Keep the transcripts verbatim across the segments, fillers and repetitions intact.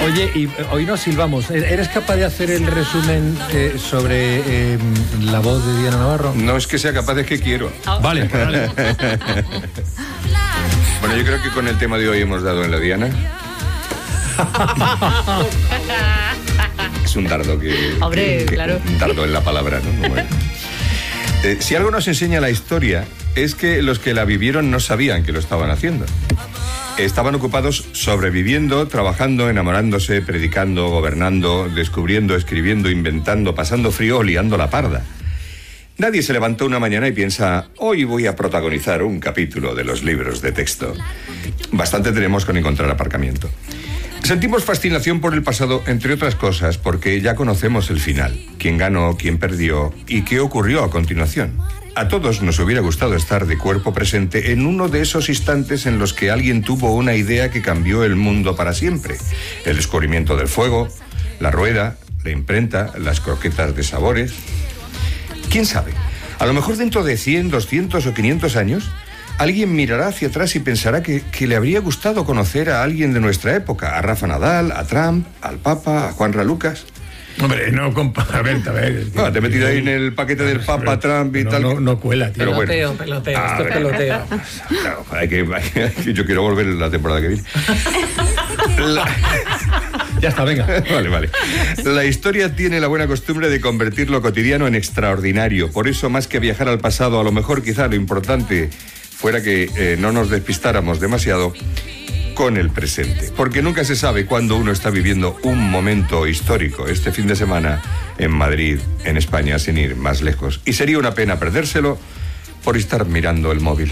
Oye, y hoy nos silbamos. ¿Eres capaz de hacer el resumen eh, sobre eh, la voz de Diana Navarro? No es que sea capaz, es que quiero. Oh. Vale, vale. Bueno, yo creo que con el tema de hoy hemos dado en la Diana. Es un dardo que... Hombre, que, que, claro. Un dardo en la palabra, ¿no? Bueno. Eh, si algo nos enseña la historia es que los que la vivieron no sabían que lo estaban haciendo. Estaban ocupados sobreviviendo, trabajando, enamorándose, predicando, gobernando, descubriendo, escribiendo, inventando, pasando frío o liando la parda. Nadie se levantó una mañana y piensa, hoy voy a protagonizar un capítulo de los libros de texto. Bastante tenemos con encontrar aparcamiento. Sentimos fascinación por el pasado, entre otras cosas, porque ya conocemos el final, quién ganó, quién perdió y qué ocurrió a continuación. A todos nos hubiera gustado estar de cuerpo presente en uno de esos instantes en los que alguien tuvo una idea que cambió el mundo para siempre. El descubrimiento del fuego, la rueda, la imprenta, las croquetas de sabores. ¿Quién sabe? A lo mejor dentro de cien, doscientos o quinientos años, alguien mirará hacia atrás y pensará que, que le habría gustado conocer a alguien de nuestra época, a Rafa Nadal, a Trump, al Papa, a Juanra Lucas. Hombre, no, compa, a ver, a ver. No, te he metido ahí en el paquete del Papa, Trump y no, tal. No, no cuela, tío. Pero peloteo, bueno. peloteo, Ah, esto es peloteo. Claro, hay que, hay que, yo quiero volver la temporada que viene. La... Ya está, venga. Vale, vale. La historia tiene la buena costumbre de convertir lo cotidiano en extraordinario. Por eso, más que viajar al pasado, a lo mejor quizá lo importante fuera que eh, no nos despistáramos demasiado con el presente. Porque nunca se sabe cuándo uno está viviendo un momento histórico. Este fin de semana en Madrid, en España, sin ir más lejos. Y sería una pena perdérselo por estar mirando el móvil.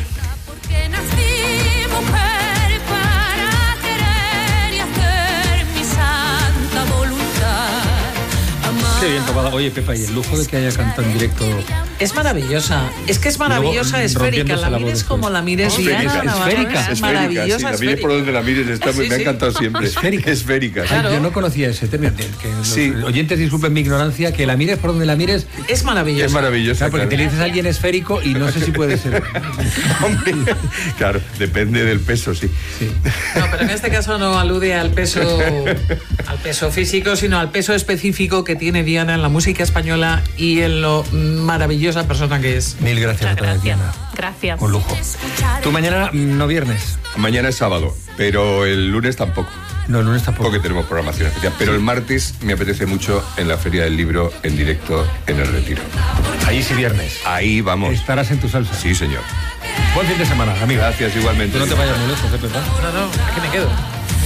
Qué bien tomada. Oye, Pepa, y el lujo de que haya cantado en directo. Es maravillosa, es que es maravillosa, luego, esférica, la la mires como la mires, Oh, Diana esférica, Navarro, esférica, es maravillosa, sí, la mires esférica. por donde la mires, está, Sí, me ha sí. encantado siempre. Esférica. Esférica. Ay, Claro. yo no conocía ese término. Que los Sí. oyentes disculpen mi ignorancia, que la mires por donde la mires. Es maravillosa. Es maravillosa. Claro, porque claro. te le dices a alguien esférico y no sé si puede ser. Hombre, claro, depende del peso, sí. Sí. No, pero en este caso no alude al peso, al peso físico, sino al peso específico que tiene Diana en la música española y en lo maravillosa persona que es. Mil gracias otra vez, Gracias. Diana. Gracias. Un lujo. Tú mañana no viernes. Mañana es sábado, pero el lunes tampoco. No, el lunes tampoco. Porque tenemos programación especial. Pero el martes me apetece mucho en la Feria del Libro en directo en el Retiro. Ahí sí viernes. Ahí vamos. Estarás en tu salsa. Sí, señor. Buen fin de semana, amigo. Gracias, igualmente. Tú no te vayas muy lejos, ¿eh, Pepa? No, no, aquí me quedo.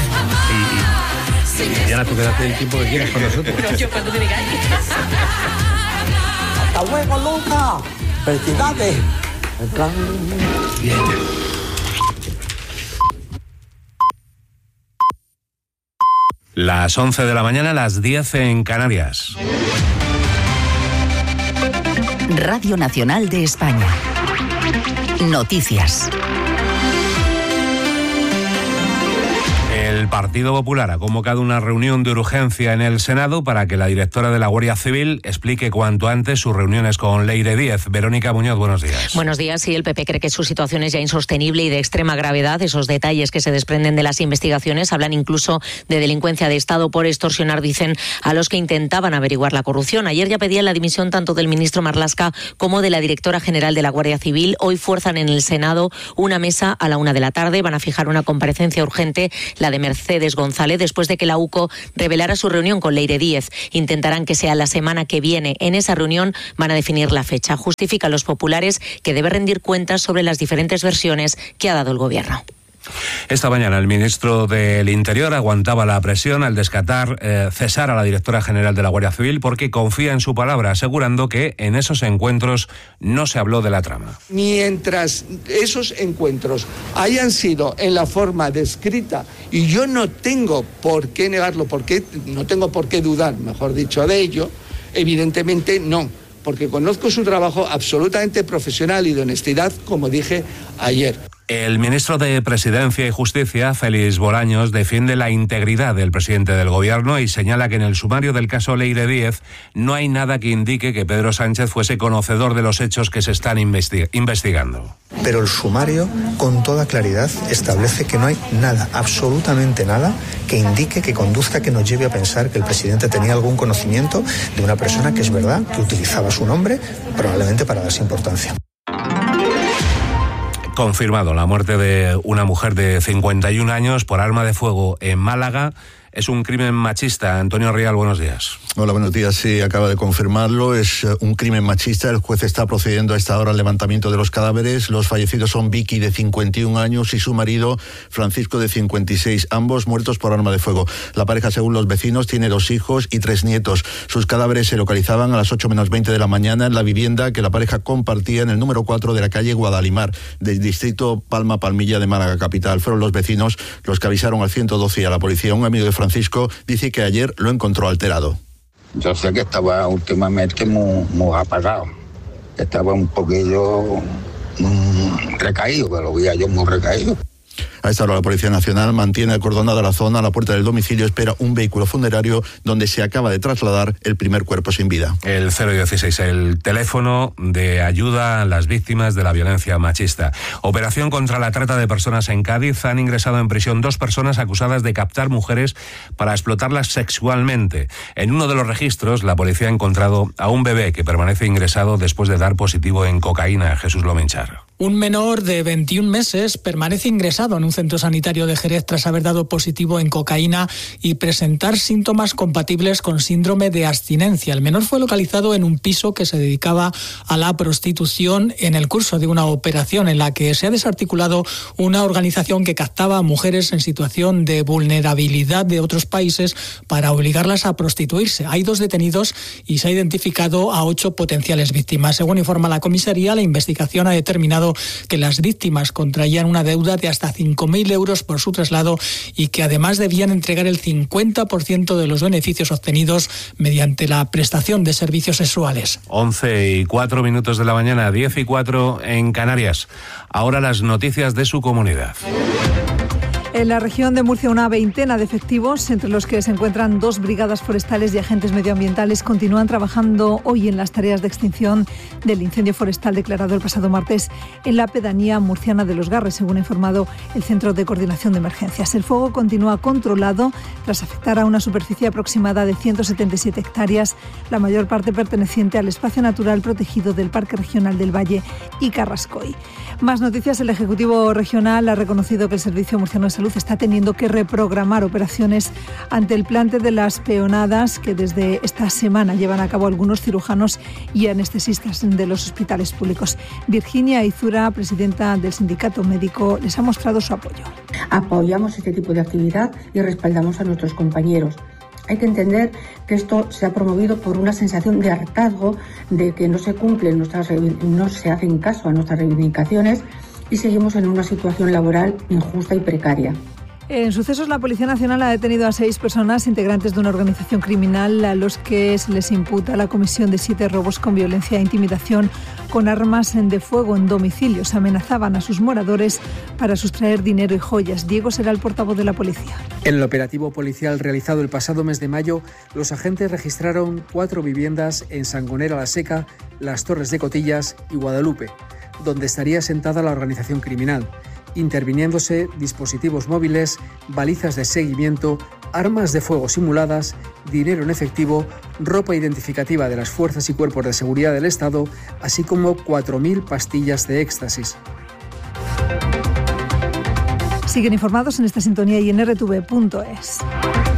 Y, y Diana, tú quédate el tiempo que quieras con nosotros. Yo cuando me digáis. ¡Hasta luego, Luca! ¡Felicidades! Bien. Las once de la mañana, las diez en Canarias. Radio Nacional de España. Noticias. El Partido Popular ha convocado una reunión de urgencia en el Senado para que la directora de la Guardia Civil explique cuanto antes sus reuniones con Leire Díez. Verónica Muñoz, buenos días. Buenos días. Sí, el P P cree que su situación es ya insostenible y de extrema gravedad. Esos detalles que se desprenden de las investigaciones hablan incluso de delincuencia de Estado por extorsionar, dicen, a los que intentaban averiguar la corrupción. Ayer ya pedían la dimisión tanto del ministro Marlaska como de la directora general de la Guardia Civil. Hoy fuerzan en el Senado una mesa a la una de la tarde. Van a fijar una comparecencia urgente, la de Mercedes González, después de que la UCO revelara su reunión con Leire Díez. Intentarán que sea la semana que viene. En esa reunión van a definir la fecha. Justifican los populares que debe rendir cuentas sobre las diferentes versiones que ha dado el Gobierno. Esta mañana el ministro del Interior aguantaba la presión al descartar eh, cesar a la directora general de la Guardia Civil porque confía en su palabra, asegurando que en esos encuentros no se habló de la trama. Mientras esos encuentros hayan sido en la forma descrita, y yo no tengo por qué negarlo, porque no tengo por qué dudar, mejor dicho, de ello, evidentemente no, porque conozco su trabajo absolutamente profesional y de honestidad, como dije ayer. El ministro de Presidencia y Justicia, Félix Bolaños, defiende la integridad del presidente del Gobierno y señala que en el sumario del caso Leire Díez no hay nada que indique que Pedro Sánchez fuese conocedor de los hechos que se están investi- investigando. Pero el sumario, con toda claridad, establece que no hay nada, absolutamente nada, que indique, que conduzca, que nos lleve a pensar que el presidente tenía algún conocimiento de una persona que es verdad, que utilizaba su nombre, probablemente para darse importancia. Confirmado la muerte de una mujer de cincuenta y un años por arma de fuego en Málaga. Es un crimen machista. Antonio Rial, buenos días. Hola, buenos días. Sí, acaba de confirmarlo. Es un crimen machista. El juez está procediendo a esta hora al levantamiento de los cadáveres. Los fallecidos son Vicky, de cincuenta y un años, y su marido, Francisco, de cincuenta y seis, ambos muertos por arma de fuego. La pareja, según los vecinos, tiene dos hijos y tres nietos. Sus cadáveres se localizaban a las ocho menos veinte de la mañana en la vivienda que la pareja compartía en el número cuatro de la calle Guadalimar, del distrito Palma Palmilla de Málaga capital. Fueron los vecinos los que avisaron al ciento doce y a la policía. Un amigo de Francisco dice que ayer lo encontró alterado. Yo sé que estaba últimamente muy, muy apagado, estaba un poquillo mmm, recaído, que lo veía yo muy recaído. A esta hora la Policía Nacional mantiene acordonada la zona. A la puerta del domicilio espera un vehículo funerario donde se acaba de trasladar el primer cuerpo sin vida. El cero dieciséis, el teléfono de ayuda a las víctimas de la violencia machista. Operación contra la trata de personas en Cádiz. Han ingresado en prisión dos personas acusadas de captar mujeres para explotarlas sexualmente. En uno de los registros, la policía ha encontrado a un bebé que permanece ingresado después de dar positivo en cocaína. Jesús Lomenchar. Un menor de veintiún meses permanece ingresado en un centro sanitario de Jerez tras haber dado positivo en cocaína y presentar síntomas compatibles con síndrome de abstinencia. El menor fue localizado en un piso que se dedicaba a la prostitución en el curso de una operación en la que se ha desarticulado una organización que captaba a mujeres en situación de vulnerabilidad de otros países para obligarlas a prostituirse. Hay dos detenidos y se ha identificado a ocho potenciales víctimas. Según informa la comisaría, la investigación ha determinado que las víctimas contraían una deuda de hasta cinco mil euros por su traslado y que además debían entregar el cincuenta por ciento de los beneficios obtenidos mediante la prestación de servicios sexuales. once y cuatro minutos de la mañana, diez y cuatro en Canarias. Ahora las noticias de su comunidad. En la región de Murcia, una veintena de efectivos, entre los que se encuentran dos brigadas forestales y agentes medioambientales, continúan trabajando hoy en las tareas de extinción del incendio forestal declarado el pasado martes en la pedanía murciana de Los Garres, según ha informado el Centro de Coordinación de Emergencias. El fuego continúa controlado tras afectar a una superficie aproximada de ciento setenta y siete hectáreas, la mayor parte perteneciente al espacio natural protegido del Parque Regional del Valle y Carrascoy. Más noticias. El Ejecutivo Regional ha reconocido que el Servicio Murciano de Salud está teniendo que reprogramar operaciones ante el plante de las peonadas que desde esta semana llevan a cabo algunos cirujanos y anestesistas de los hospitales públicos. Virginia Izura, presidenta del sindicato médico, les ha mostrado su apoyo. Apoyamos este tipo de actividad y respaldamos a nuestros compañeros. Hay que entender que esto se ha promovido por una sensación de hartazgo, de que no se cumplen nuestras, no se hacen caso a nuestras reivindicaciones y seguimos en una situación laboral injusta y precaria. En sucesos, la Policía Nacional ha detenido a seis personas integrantes de una organización criminal a los que se les imputa la comisión de siete robos con violencia e intimidación con armas de fuego en domicilios. Amenazaban a sus moradores para sustraer dinero y joyas. Diego será el portavoz de la policía. En el operativo policial realizado el pasado mes de mayo, los agentes registraron cuatro viviendas en Sangonera la Seca, Las Torres de Cotillas y Guadalupe, donde estaría sentada la organización criminal, interviniéndose dispositivos móviles, balizas de seguimiento, armas de fuego simuladas, dinero en efectivo, ropa identificativa de las fuerzas y cuerpos de seguridad del Estado, así como cuatro mil pastillas de éxtasis. Siguen informados en esta sintonía y en erre te ve punto es.